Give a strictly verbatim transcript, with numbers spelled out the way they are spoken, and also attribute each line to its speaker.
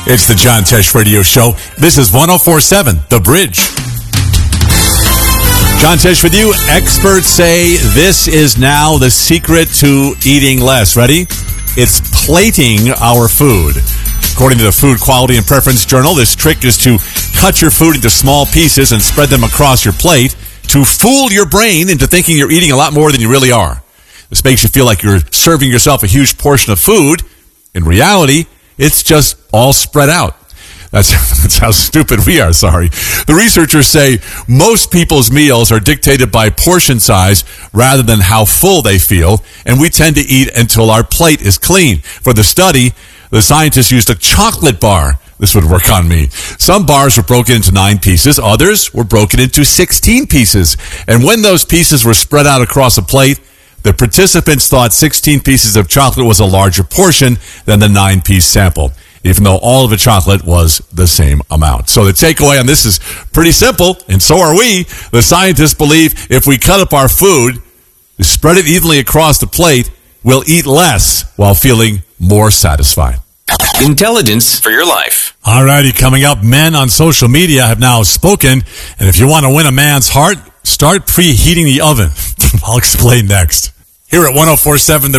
Speaker 1: It's the John Tesh Radio Show. This is one oh four point seven, The Bridge. John Tesh with you. Experts say this is now the secret to eating less. Ready? It's plating our food. According to the Food Quality and Preference Journal, this trick is to cut your food into small pieces and spread them across your plate to fool your brain into thinking you're eating a lot more than you really are. This makes you feel like you're serving yourself a huge portion of food. In reality, it's just all spread out. That's, that's how stupid we are, sorry. The researchers say most people's meals are dictated by portion size rather than how full they feel, and we tend to eat until our plate is clean. For the study, the scientists used a chocolate bar. This would work on me. Some bars were broken into nine pieces. Others were broken into sixteen pieces. And when those pieces were spread out across a plate, the participants thought sixteen pieces of chocolate was a larger portion than the nine-piece sample, even though all of the chocolate was the same amount. So the takeaway on this is pretty simple, and so are we. The scientists believe if we cut up our food, spread it evenly across the plate, we'll eat less while feeling more satisfied.
Speaker 2: Intelligence for your life.
Speaker 1: All righty, coming up, men on social media have now spoken, and if you want to win a man's heart, start preheating the oven. I'll explain next. Here at one oh four point seven, The